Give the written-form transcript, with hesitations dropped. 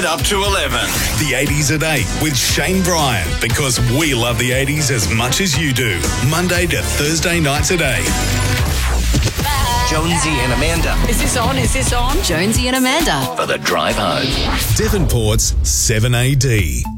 it up to 11. The 80s at 8 with Shane Bryan, because we love the 80s as much as you do. Monday to Thursday nights at 8. Jonesy and Amanda. Is this on? Is this on? Jonesy and Amanda. For the drive home. Devonport's 7AD.